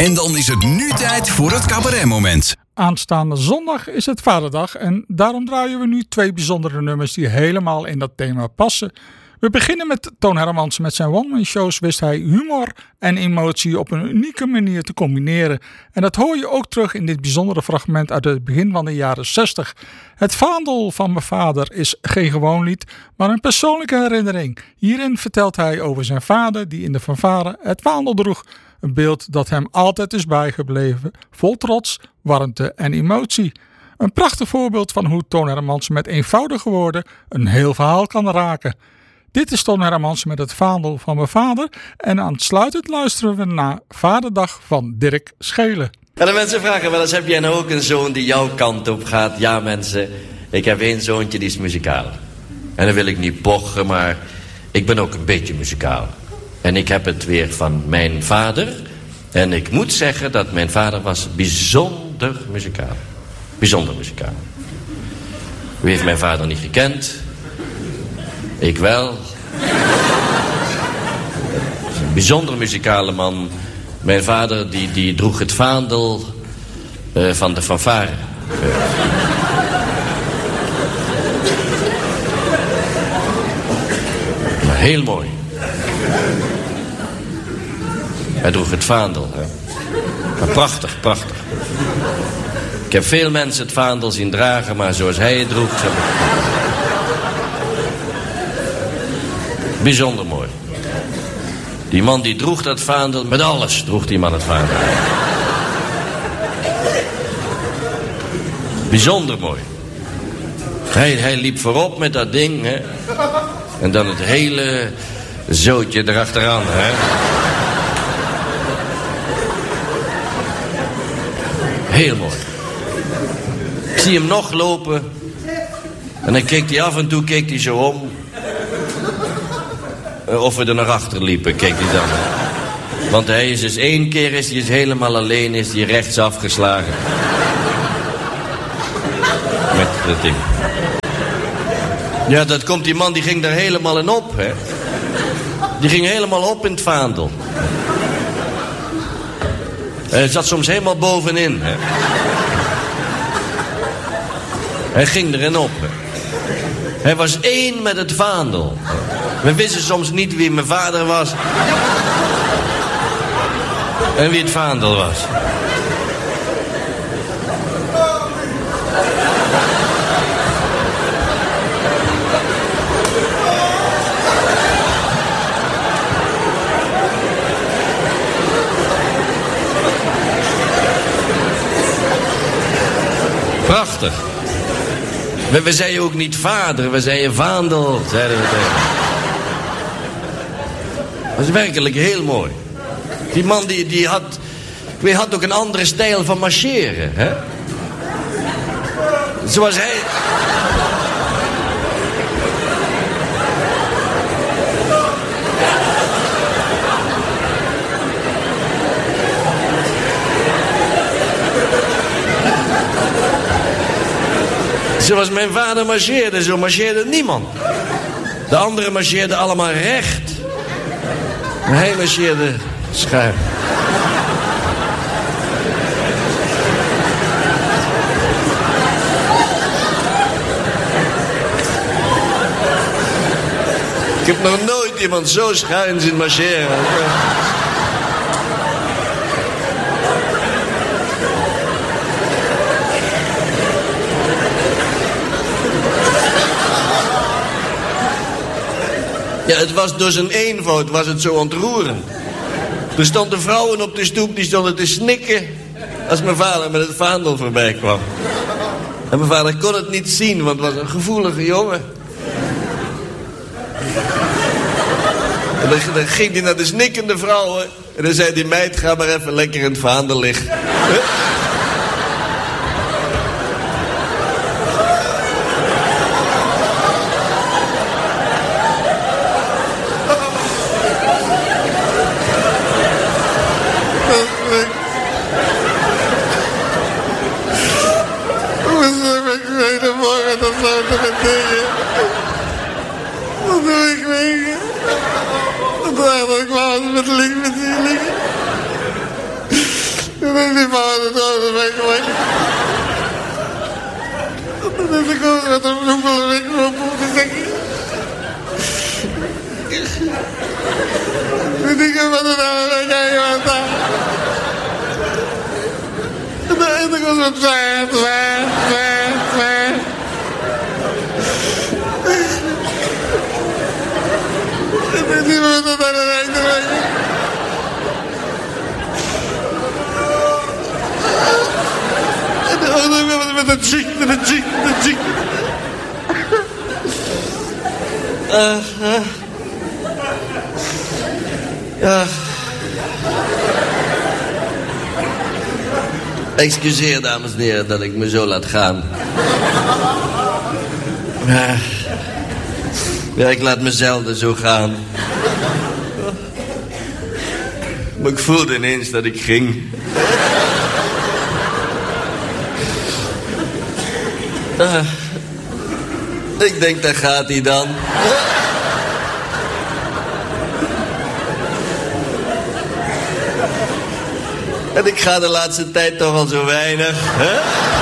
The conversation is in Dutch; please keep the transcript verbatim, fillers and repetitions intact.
En dan is het nu tijd voor het cabaretmoment. Aanstaande zondag is het Vaderdag en daarom draaien we nu twee bijzondere nummers die helemaal in dat thema passen. We beginnen met Toon Hermans. Met zijn one-man shows wist hij humor en emotie op een unieke manier te combineren. En dat hoor je ook terug in dit bijzondere fragment uit het begin van de jaren zestig. Het vaandel van mijn vader is geen gewoon lied, maar een persoonlijke herinnering. Hierin vertelt hij over zijn vader die in de fanfare het vaandel droeg. Een beeld dat hem altijd is bijgebleven, vol trots, warmte en emotie. Een prachtig voorbeeld van hoe Toon Hermans met eenvoudige woorden een heel verhaal kan raken. Dit is Toon Hermans met het vaandel van mijn vader. En aansluitend luisteren we naar Vaderdag van Dirk Schelen. En de mensen vragen wel eens, heb jij nou ook een zoon die jouw kant op gaat? Ja mensen, ik heb één zoontje die is muzikaal. En dan wil ik niet pochen, maar ik ben ook een beetje muzikaal. En ik heb het weer van mijn vader. En ik moet zeggen dat mijn vader was bijzonder muzikaal. Bijzonder muzikaal. U heeft mijn vader niet gekend. Ik wel. Een bijzonder muzikale man. Mijn vader die, die droeg het vaandel uh, van de fanfare. Uh. Maar heel mooi. Hij droeg het vaandel. Hè. Maar prachtig, prachtig. Ik heb veel mensen het vaandel zien dragen, maar zoals hij het droeg... Bijzonder mooi. Die man die droeg dat vaandel, met alles droeg die man het vaandel. Bijzonder mooi. Hij, hij liep voorop met dat ding, hè. En dan het hele zootje erachteraan, hè. Heel mooi. Ik zie hem nog lopen. En dan keek hij af en toe keek hij zo om. Of we er nog achter liepen, keek hij dan. Want hij is dus één keer is hij is helemaal alleen, is hij rechts afgeslagen. Met dat ding. Ja, dat komt die man, die ging daar helemaal in op, hè. Die ging helemaal op in het vaandel. Hij zat soms helemaal bovenin, hè. Hij ging erin op, hè. Hij was één met het vaandel. We wisten soms niet wie mijn vader was. En wie het vaandel was. Prachtig. We, we zeiden ook niet vader, we zeiden vaandel, zeiden we tegen. Dat is werkelijk heel mooi. Die man die, die had... Ik weet, had ook een andere stijl van marcheren, hè? Zoals hij... Zoals mijn vader marcheerde, zo marcheerde niemand. De anderen marcheerden allemaal recht. Maar hij marcheerde schuin. Ik heb nog nooit iemand zo schuin zien marcheren. Ja, het was door zijn eenvoud was het zo ontroerend. Er stonden vrouwen op de stoep die stonden te snikken als mijn vader met het vaandel voorbij kwam. En mijn vader kon het niet zien, want het was een gevoelige jongen. En dan, dan ging hij naar de snikkende vrouwen en dan zei die meid, ga maar even lekker in het vaandel liggen. Wat doe ik mee? Dat eigenlijk was met licht met die liggen. Dan is die man het gewoon weg, weg. Dan is de koos met een roepel weg, roepel te zeggen. De dingen van de naam, dat jij iemand aan. En de koos met zwaar, zwaar, zwaar, zwaar. En die man dat aan de einde weg. Met een chick, met een chick, met een chick. Uh, uh. Ja. Excuseer, dames en heren, dat ik me zo laat gaan. Ja, ja ik laat me zelden zo gaan. Maar ik voelde ineens dat ik ging. Uh, ik denk, daar gaat hij dan. En ik ga de laatste tijd toch al zo weinig. Hè?